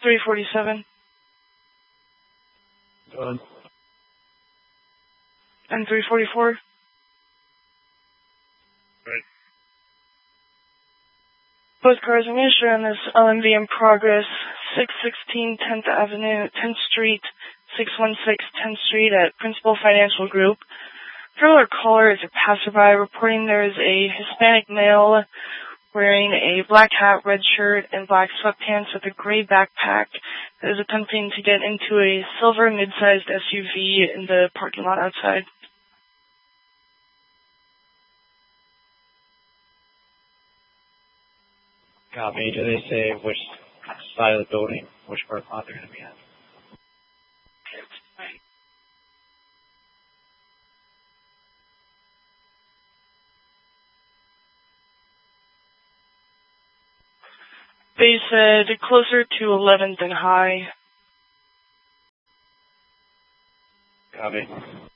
347. Done. And 344. Right. Both cars initially on this LMV in progress, 616 10th Avenue, 10th Street, 616 10th Street at Principal Financial Group. Further caller is a passerby reporting there is a Hispanic male wearing a black hat, red shirt, and black sweatpants with a gray backpack that is attempting to get into a silver mid-sized SUV in the parking lot outside. Copy. Do they say which side of the building, which parking lot they're going to be at? They said closer to 11th and High. Copy.